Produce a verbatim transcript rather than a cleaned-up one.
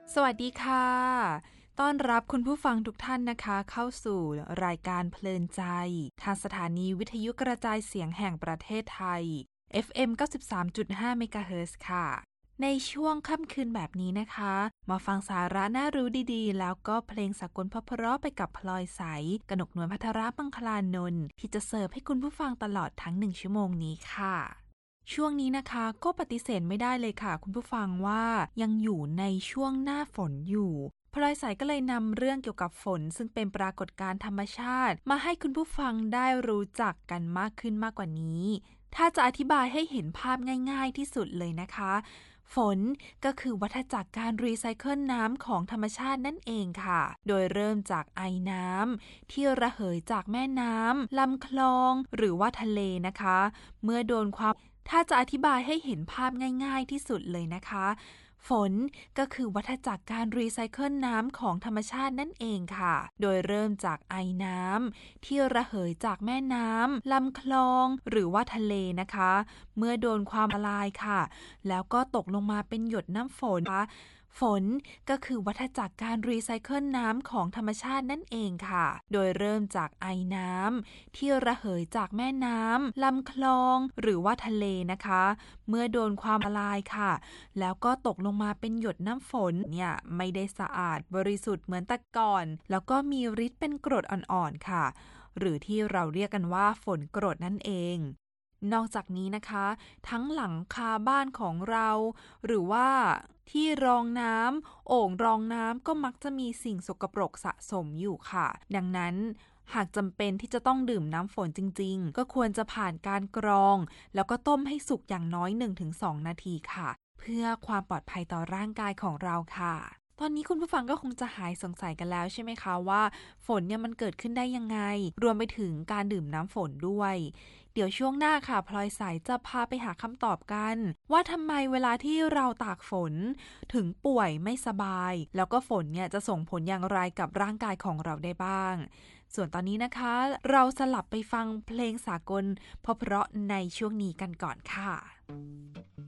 สวัสดีค่ะต้อนรับคุณผู้ฟังทุกท่านนะคะเข้าสู่รายการเพลินใจทางสถานีวิทยุกระจายเสียงแห่งประเทศไทย เอฟ เอ็ม เก้าสิบสามจุดห้า เมกะเฮิรตซ์ค่ะในช่วงค่ำคืนแบบนี้นะคะมาฟังสาระน่ารู้ดีๆแล้วก็เพลงสากลเพราะๆไปกับพลอยใสกนกนวลภัทรมังคลานนท์ที่จะเสิร์ฟให้คุณผู้ฟังตลอดทั้งหนึ่งชั่วโมงนี้ค่ะช่วงนี้นะคะก็ปฏิเสธไม่ได้เลยค่ะคุณผู้ฟังว่ายังอยู่ในช่วงหน้าฝนอยู่พลอยใสก็เลยนำเรื่องเกี่ยวกับฝนซึ่งเป็นปรากฏการณ์ธรรมชาติมาให้คุณผู้ฟังได้รู้จักกันมากขึ้นมากกว่านี้ถ้าจะอธิบายให้เห็นภาพง่ายๆที่สุดเลยนะคะฝนก็คือวัฏจักรการรีไซเคิลน้ำของธรรมชาตินั่นเองค่ะโดยเริ่มจากไอน้ำที่ระเหยจากแม่น้ำลำคลองหรือว่าทะเลนะคะเมื่อโดนความถ้าจะอธิบายให้เห็นภาพง่ายๆที่สุดเลยนะคะฝนก็คือวัฏจักรการรีไซเคิลน้ำของธรรมชาตินั่นเองค่ะโดยเริ่มจากไอน้ำที่ระเหยจากแม่น้ำลำคลองหรือว่าทะเลนะคะเมื่อโดนความละลายค่ะแล้วก็ตกลงมาเป็นหยดน้ำฝนนะคะฝนก็คือวัฏจักรการรีไซเคิลน้ำของธรรมชาตินั่นเองค่ะโดยเริ่มจากไอน้ำที่ระเหยจากแม่น้ำลำคลองหรือว่าทะเลนะคะเมื่อโดนความละลายค่ะแล้วก็ตกลงมาเป็นหยดน้ำฝนเนี่ยไม่ได้สะอาดบริสุทธิ์เหมือนแต่ก่อนแล้วก็มีฤทธิ์เป็นกรดอ่อนๆค่ะหรือที่เราเรียกกันว่าฝนกรดนั่นเองนอกจากนี้นะคะทั้งหลังคาบ้านของเราหรือว่าที่รองน้ำโอ่งรองน้ำก็มักจะมีสิ่งสกปรกสะสมอยู่ค่ะดังนั้นหากจำเป็นที่จะต้องดื่มน้ำฝนจริงๆก็ควรจะผ่านการกรองแล้วก็ต้มให้สุกอย่างน้อย หนึ่งถึงสอง นาทีค่ะเพื่อความปลอดภัยต่อร่างกายของเราค่ะตอนนี้คุณผู้ฟังก็คงจะหายสงสัยกันแล้วใช่ไหมคะว่าฝนเนี่ยมันเกิดขึ้นได้ยังไงรวมไปถึงการดื่มน้ำฝนด้วยเดี๋ยวช่วงหน้าค่ะพลอยสายจะพาไปหาคำตอบกันว่าทำไมเวลาที่เราตากฝนถึงป่วยไม่สบายแล้วก็ฝนเนี่ยจะส่งผลอย่างไรกับร่างกายของเราได้บ้างส่วนตอนนี้นะคะเราสลับไปฟังเพลงสากลเพราะๆในช่วงนี้กันก่อนค่ะ